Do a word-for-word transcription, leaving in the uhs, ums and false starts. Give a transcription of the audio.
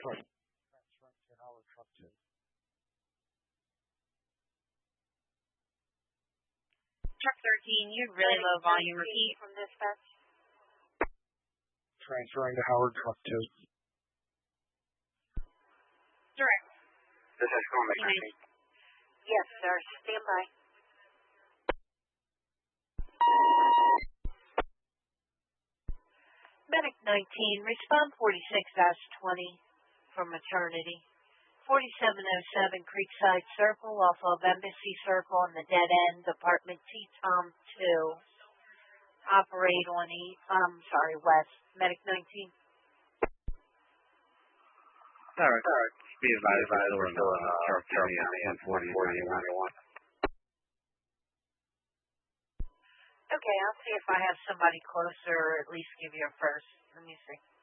Truck. Transferring to Howard Truck two. Truck thirteen, you have really low volume. Repeat from dispatch. Transferring to Howard Truck two. Direct. This is Comic nineteen. Yes, sir. Stand by. Medic nineteen, respond forty-six dash twenty for maternity. forty-seven oh seven Creekside Circle off of Embassy Circle on the dead end, Department T Tom two. Operate on E, um, sorry, West. Medic nineteen. Alright, alright. Be advised, we're still in uh, California on one forty and one oh one. Okay, I'll see if I have somebody closer, or at least give you a first. Let me see.